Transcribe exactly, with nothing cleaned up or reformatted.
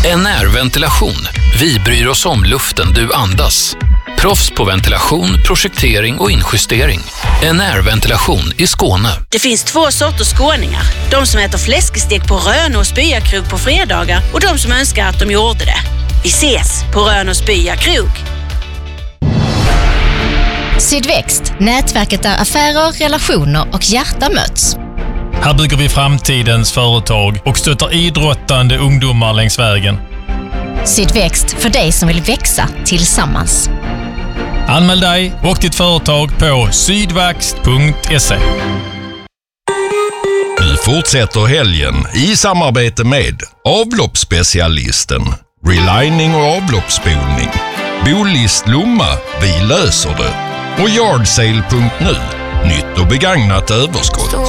N R Ventilation. Vi bryr oss om luften du andas. Proffs på ventilation, projektering och injustering. N R Ventilation i Skåne. Det finns två sorters skåningar. De som äter fläskestek på Rönne och Spyakrog på fredagar och de som önskar att de gjorde det. Vi ses på Rönne och Spyakrog. Sydväxt, nätverket där affärer, relationer och hjärta möts. Här bygger vi framtidens företag och stöttar idrottande ungdomar längs vägen. Sydväxt, för dig som vill växa tillsammans. Anmäl dig och ditt företag på sydväxt punkt se. Nu fortsätter helgen i samarbete med avloppsspecialisten, relining och avloppsspolning, Bolist Lomma, vi löser det, och Yardsale punkt nu, nytt och begagnat överskott.